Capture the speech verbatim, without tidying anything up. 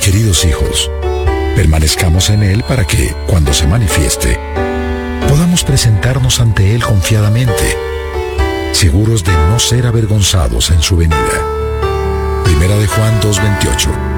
queridos hijos, permanezcamos en Él para que, cuando se manifieste, podamos presentarnos ante Él confiadamente, seguros de no ser avergonzados en su venida. Primera de Juan dos veintiocho.